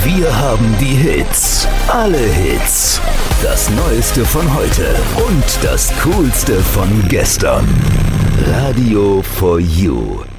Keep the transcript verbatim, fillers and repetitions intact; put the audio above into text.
Wir haben die Hits. Alle Hits. Das Neueste von heute und das Coolste von gestern. Radio for You.